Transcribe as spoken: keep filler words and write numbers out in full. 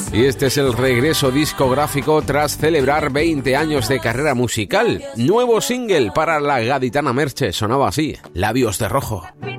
Y este es el regreso discográfico tras celebrar veinte años de carrera musical. Nuevo single para la gaditana Merche, sonaba así, Labios de Rojo.